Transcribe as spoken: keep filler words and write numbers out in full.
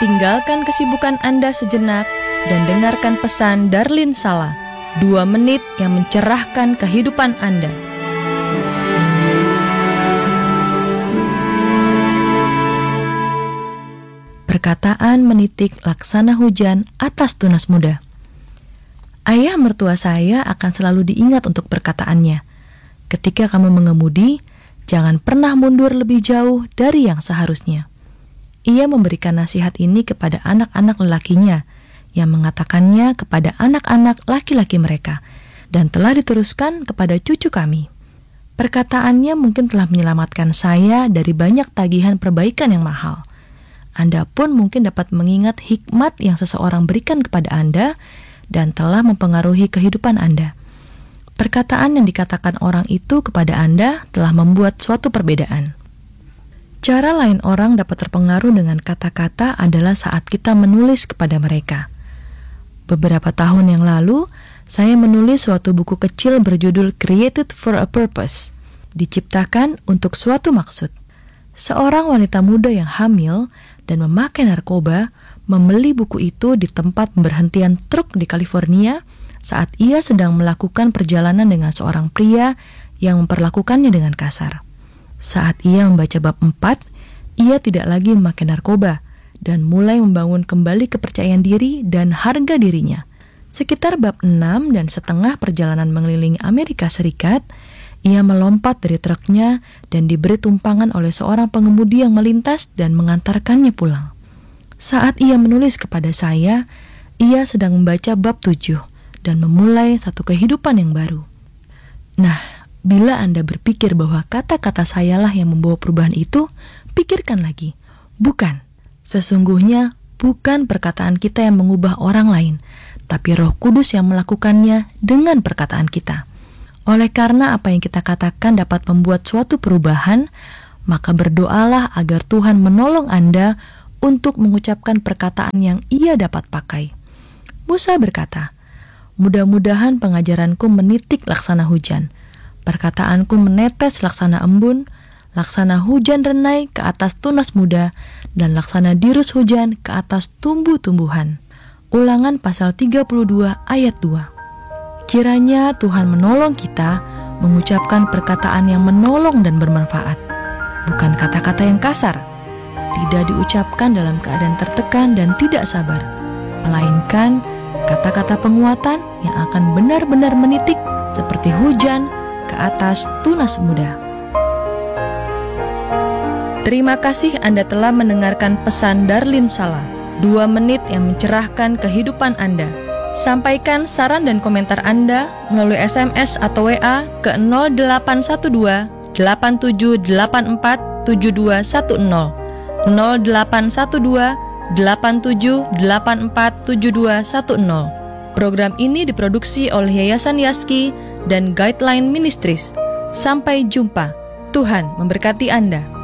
tinggalkan kesibukan Anda sejenak dan dengarkan pesan Darlin Sala, dua menit yang mencerahkan kehidupan Anda. Perkataan menitik laksana hujan atas tunas muda. Ayah mertua saya akan selalu diingat untuk perkataannya. Ketika kamu mengemudi, jangan pernah mundur lebih jauh dari yang seharusnya. Ia memberikan nasihat ini kepada anak-anak lelakinya, yang mengatakannya kepada anak-anak laki-laki mereka, dan telah diteruskan kepada cucu kami. Perkataannya mungkin telah menyelamatkan saya dari banyak tagihan perbaikan yang mahal. Anda pun mungkin dapat mengingat hikmat yang seseorang berikan kepada Anda dan telah mempengaruhi kehidupan Anda. Perkataan yang dikatakan orang itu kepada Anda telah membuat suatu perbedaan. Cara lain orang dapat terpengaruh dengan kata-kata adalah saat kita menulis kepada mereka. Beberapa tahun yang lalu, saya menulis suatu buku kecil berjudul Created for a Purpose, diciptakan untuk suatu maksud. Seorang wanita muda yang hamil dan memakai narkoba membeli buku itu di tempat pemberhentian truk di California saat ia sedang melakukan perjalanan dengan seorang pria yang memperlakukannya dengan kasar. Saat ia membaca bab empat, ia tidak lagi memakai narkoba dan mulai membangun kembali kepercayaan diri dan harga dirinya. Sekitar bab enam dan setengah perjalanan mengelilingi Amerika Serikat, ia melompat dari truknya dan diberi tumpangan oleh seorang pengemudi yang melintas dan mengantarkannya pulang. Saat ia menulis kepada saya, ia sedang membaca bab tujuh dan memulai satu kehidupan yang baru. Nah, bila Anda berpikir bahwa kata-kata sayalah yang membawa perubahan itu, pikirkan lagi. Bukan. Sesungguhnya bukan perkataan kita yang mengubah orang lain, tapi Roh Kudus yang melakukannya dengan perkataan kita. Oleh karena apa yang kita katakan dapat membuat suatu perubahan, maka berdoalah agar Tuhan menolong Anda untuk mengucapkan perkataan yang ia dapat pakai. Musa berkata, "Mudah-mudahan pengajaranku menitik laksana hujan, perkataanku menetes laksana embun, laksana hujan renai ke atas tunas muda, dan laksana dirus hujan ke atas tumbuh-tumbuhan." Ulangan pasal tiga puluh dua ayat dua. Kiranya Tuhan menolong kita mengucapkan perkataan yang menolong dan bermanfaat, bukan kata-kata yang kasar, tidak diucapkan dalam keadaan tertekan dan tidak sabar, melainkan kata-kata penguatan yang akan benar-benar menitik seperti hujan ke atas tunas muda. Terima kasih Anda telah mendengarkan pesan Darlin Sala, dua menit yang mencerahkan kehidupan Anda. Sampaikan saran dan komentar Anda melalui S M S atau W A ke nol delapan satu dua delapan tujuh delapan empat tujuh dua satu nol, nol delapan satu dua delapan tujuh delapan empat tujuh dua satu nol. Program ini diproduksi oleh Yayasan Yaski dan Guideline Ministries. Sampai jumpa. Tuhan memberkati Anda.